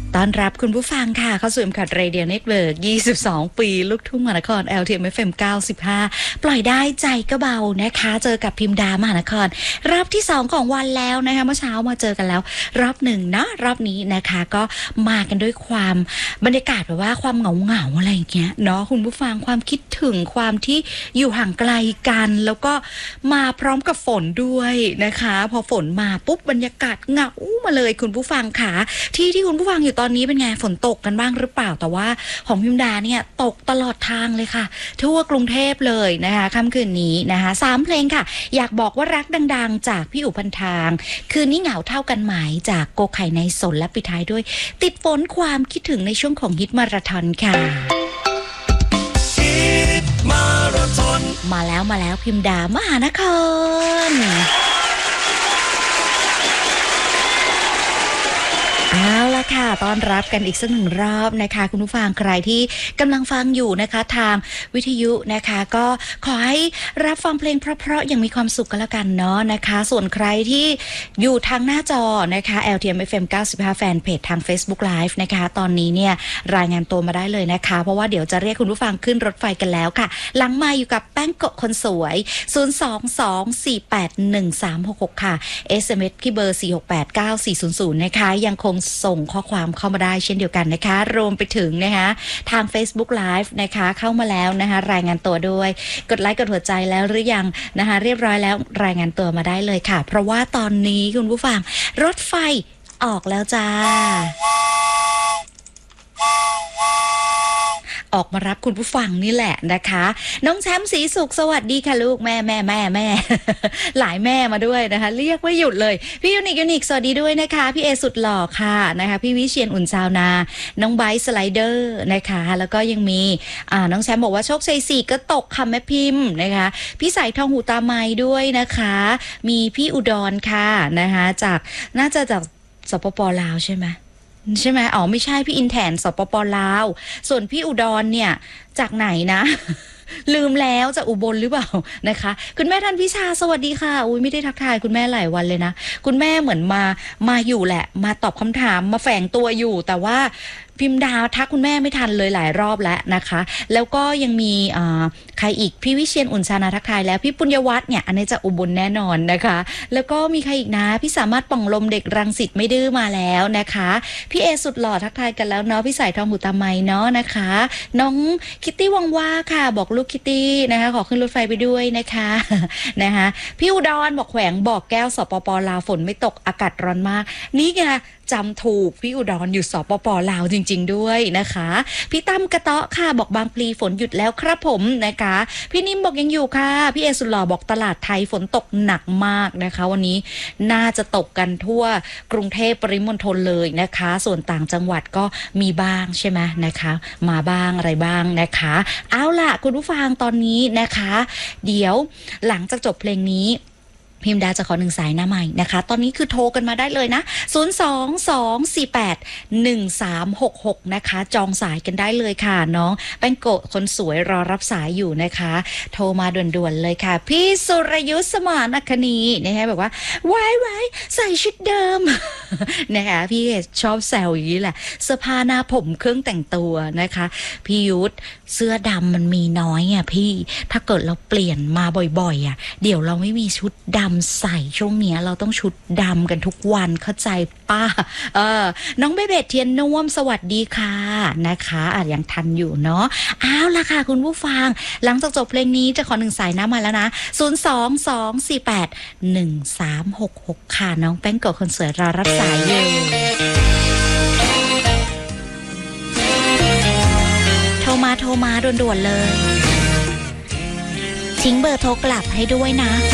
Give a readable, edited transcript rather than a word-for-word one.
ต้อนรับคุณผู้ฟังค่ะเข้าสู่ MCAT Radio Network 22 ปีลูกทุ่งมหานคร LTM FM 95 ปล่อยได้ใจก็เบานะคะเจอกับพิมดามหานครรอบที่2ของวันแล้วนะคะเมื่อเช้ามาเจอกันแล้วรอบหนึ่งเนาะรอบนี้นะคะก็มากันด้วยความบรรยากาศแบบว่าความเหงาอะไรอย่างเงี้ยเนาะคุณผู้ฟังความคิดถึงความที่อยู่ห่างไกลกันแล้วก็มาพร้อมกับฝนด้วยนะคะพอฝนมาปุ๊บบรรยากาศเหงามาเลยคุณผู้ฟังค่ะที่คุณผู้ฟังอยู่ตอนนี้เป็นไงฝนตกกันบ้างหรือเปล่าแต่ว่าของพิมดาเนี่ยตกตลอดทางเลยค่ะทั่วกรุงเทพเลยนะคะค่ำคืนนี้นะคะ3เพลงค่ะอยากบอกว่ารักดังๆจากพี่อุพันทางคืนนี้เหงาเท่ากันไหมจากโกไข่ในสนและปิดท้ายด้วยติดฝนความคิดถึงในช่วงของฮิตมาราธอนค่ะฮิตมาราธอนมาแล้วพิมดามหานครเอาละค่ะต้อนรับกันอีกสักหนึ่งรอบนะคะคุณผู้ฟังใครที่กำลังฟังอยู่นะคะทางวิทยุนะคะก็ขอให้รับฟังเพลงเพราะๆอย่างมีความสุขกันละกันเนาะนะคะส่วนใครที่อยู่ทางหน้าจอนะคะ LTM FM 95แฟนเพจทาง Facebook Live นะคะตอนนี้เนี่ยรายงานตัวมาได้เลยนะคะเพราะว่าเดี๋ยวจะเรียกคุณผู้ฟังขึ้นรถไฟกันแล้วค่ะหลังมาอยู่กับแป้งโกะคนสวย022481366ค่ะ SMS ที่เบอร์4689400นะคะยังคงส่งข้อความเข้ามาได้เช่นเดียวกันนะคะรวมไปถึงนะคะทาง Facebook Live นะคะเข้ามาแล้วนะคะรายงานตัวด้วยกดไลค์กดหัวใจแล้วหรือยังนะคะเรียบร้อยแล้วรายงานตัวมาได้เลยค่ะเพราะว่าตอนนี้คุณผู้ฟังรถไฟออกแล้วจ้าออกมารับคุณผู้ฟังนี่แหละนะคะน้องแชมป์ศรีสุขสวัสดีค่ะลูกแม่ หลายแม่มาด้วยนะคะเรียกไม่หยุดเลยพี่ยูนิคสวัสดีด้วยนะคะพี่เอสุดหล่อค่ะนะคะพี่วิเชียรอุ่นชาวนาน้องไบร์ทสไลเดอร์นะคะแล้วก็ยังมีน้องแชมป์บอกว่าโชคชัย4ก็ตกค่ะแม่พิมพ์นะคะพี่สายทองหูตาไม้ด้วยนะคะมีพี่อุดรค่ะนะคะจากน่าจะจากสปป.ลาวใช่ไหมอ๋อไม่ใช่พี่อินแทนสปป.ลาวส่วนพี่อุดรเนี่ยจากไหนนะ ลืมแล้วจากอุบลหรือเปล่านะคะคุณแม่ท่านพิชาสวัสดีค่ะอุ้ยไม่ได้ทักทายคุณแม่หลายวันเลยนะคุณแม่เหมือนมาอยู่แหละมาตอบคำถามมาแฝงตัวอยู่แต่ว่าพิมพ์ดาวทักคุณแม่ไม่ทันเลยหลายรอบแล้วนะคะแล้วก็ยังมีใครอีกพี่วิเชียรอุ่นชานาทักทายแล้วพี่ปุญญวัฒน์เนี่ยอันนี้จะอุบลแน่นอนนะคะแล้วก็มีใครอีกนะพี่สามารถป่องลมเด็กรังสิตไม่ดื้อมาแล้วนะคะพี่เอสุดหล่อทักทายกันแล้วเนาะพี่สายทองหูตาไมเนาะนะคะน้องคิตตี้วังว่าค่ะบอกลูกคิตตี้นะคะขอขึ้นรถไฟไปด้วยนะคะนะคะพี่อุดรบอกแขวงบอกแก้วสปป.ลาวฝนไม่ตกอากาศร้อนมากนี่ไงจำถูกพี่อุดรอยู่สปป.ลาวจริงๆด้วยนะคะพี่ตั้มกระเตาะค่ะบอกบางพลีฝนหยุดแล้วครับผมนะคะพี่นิ่มบอกยังอยู่ค่ะพี่เอสุดหล่อบอกตลาดไทยฝนตกหนักมากนะคะวันนี้น่าจะตกกันทั่วกรุงเทพปริมณฑลเลยนะคะส่วนต่างจังหวัดก็มีบ้างใช่ไหมนะคะมาบ้างอะไรบ้างนะคะเอาล่ะคุณผู้ฟังตอนนี้นะคะเดี๋ยวหลังจากจบเพลงนี้พิมดาจะขอ1สายหน้าใหม่นะคะตอนนี้คือโทรกันมาได้เลยนะ022481366นะคะจองสายกันได้เลยค่ะน้องแป้งโกะคนสวยรอรับสายอยู่นะคะโทรมาด่วนๆเลยค่ะพี่สุรยุทธสมานอัคนีนะคะแบบว่าไว้ใส่ชุดเดิม นะคะพี่ชอบแซวอย่างนี้แหละเสื้อผ้าหน้าผมเครื่องแต่งตัวนะคะพี่ยุทธเสื้อดำมันมีน้อยอ่ะพี่ถ้าเกิดเราเปลี่ยนมาบ่อยๆอ่ะเดี๋ยวเราไม่มีชุดดำใส่ช่วงนี้เราต้องชุดดำกันทุกวันเข้าใจป้าน้องเบเบตเทียนน่วมสวัสดีค่ะนะคะยังทันอยู่เนาะอ้าวล่ะค่ะคุณผู้ฟังหลังจากจบเพลงนี้จะขอ1สายน้ำมาแล้วนะ022481366ค่ะน้องแป้งโกะคนสวยรอรับสายอยู่โทรมาด่วนๆเลยทิ้งเบอร์โทรกลับให้ด้วยนะ